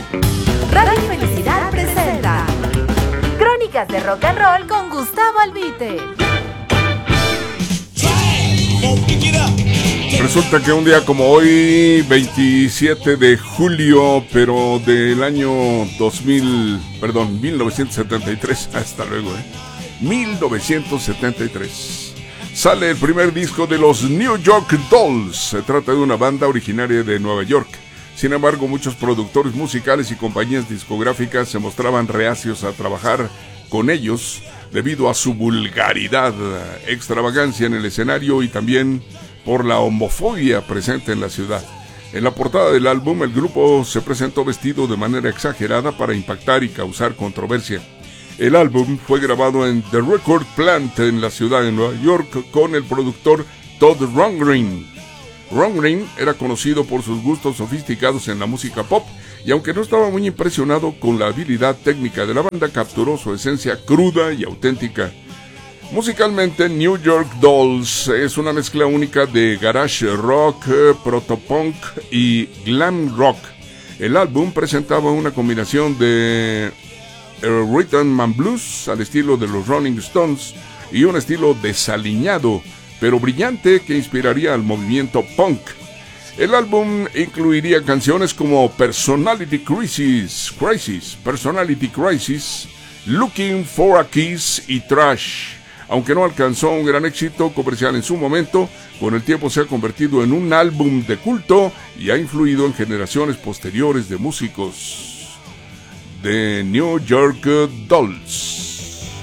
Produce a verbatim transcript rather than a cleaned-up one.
Radio Felicidad presenta Crónicas de Rock and Roll con Gustavo Albite. Resulta que un día como hoy, veintisiete de julio, pero del año dos mil, perdón, mil novecientos setenta y tres, hasta luego, ¿eh? mil novecientos setenta y tres, sale el primer disco de los New York Dolls. Se trata de una banda originaria de Nueva York. Sin embargo, muchos productores musicales y compañías discográficas se mostraban reacios a trabajar con ellos debido a su vulgaridad, extravagancia en el escenario y también por la homofobia presente en la ciudad. En la portada del álbum, el grupo se presentó vestido de manera exagerada para impactar y causar controversia. El álbum fue grabado en The Record Plant en la ciudad de Nueva York con el productor Todd Rundgren. Rundgren era conocido por sus gustos sofisticados en la música pop y aunque no estaba muy impresionado con la habilidad técnica de la banda, capturó su esencia cruda y auténtica. Musicalmente, New York Dolls es una mezcla única de garage rock, protopunk y glam rock. El álbum presentaba una combinación de rhythm and blues al estilo de los Rolling Stones y un estilo desaliñado pero brillante que inspiraría al movimiento punk. El álbum incluiría canciones como Personality Crisis, Crisis, Personality Crisis, Looking for a Kiss y Trash. Aunque no alcanzó un gran éxito comercial en su momento, con el tiempo se ha convertido en un álbum de culto y ha influido en generaciones posteriores de músicos. The New York Dolls.